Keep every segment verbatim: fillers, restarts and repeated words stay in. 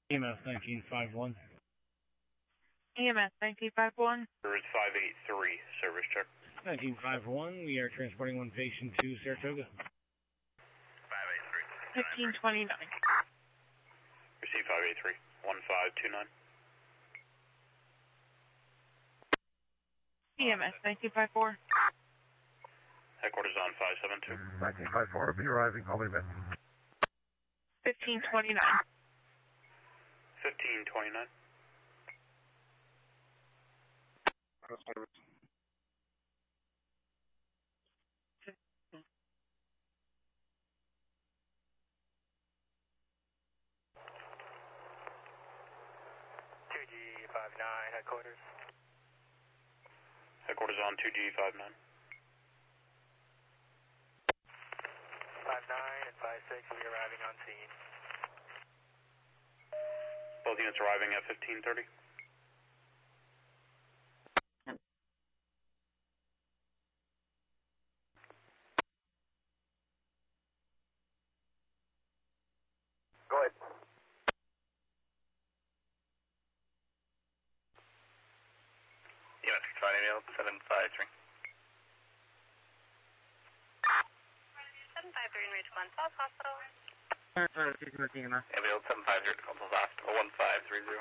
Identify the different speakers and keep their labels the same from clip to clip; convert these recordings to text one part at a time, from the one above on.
Speaker 1: E M S nineteen five one.
Speaker 2: E M S nineteen five one.
Speaker 3: Service five eight three, service check.
Speaker 1: nineteen five one, we are transporting one patient to Saratoga.
Speaker 3: five eight three.
Speaker 2: fifteen twenty-nine.
Speaker 3: Receive five eight three, one five two nine.
Speaker 2: E M S nineteen five four.
Speaker 3: Headquarters on five seven two.
Speaker 4: nineteen five four, be arriving, I'll be back.
Speaker 2: fifteen twenty-nine.
Speaker 3: fifteen twenty-nine.
Speaker 5: two G five nine, headquarters.
Speaker 3: Headquarters on two G five nine.
Speaker 5: five nine and five six will be arriving on scene.
Speaker 3: Both units arriving at fifteen thirty.
Speaker 5: Go ahead.
Speaker 3: Unit five eight seven five three.
Speaker 6: seven five three in Richmond Falls Hospital.
Speaker 3: Available seven five zero to Consul's Hospital, one five three zero.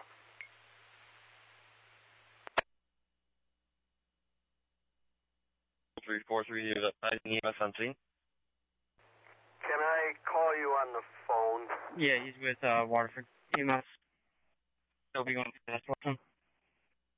Speaker 7: three four three, E M S on scene.
Speaker 5: Can I call you on the phone?
Speaker 1: Yeah, he's with uh, Waterford. E M S. They'll be going to the hospital.